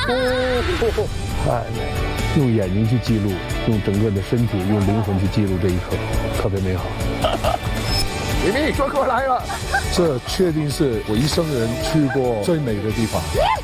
用眼睛去记录，用整个的身体，用灵魂去记录这一刻，特别美好。 米米，转过来了， 这确定是我一生人去过最美的地方。